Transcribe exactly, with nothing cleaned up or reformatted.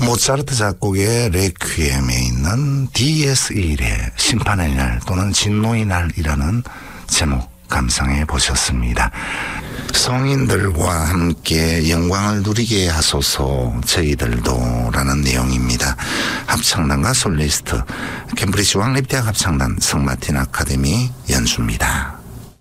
모차르트 작곡의 레퀴엠에 있는 디에스 일의 심판의 날 또는 진노의 날이라는 제목 감상해 보셨습니다. 성인들과 함께 영광을 누리게 하소서 저희들도 라는 내용입니다. 합창단과 솔리스트 캠브리지 왕립대학 합창단 성마틴 아카데미 연주입니다.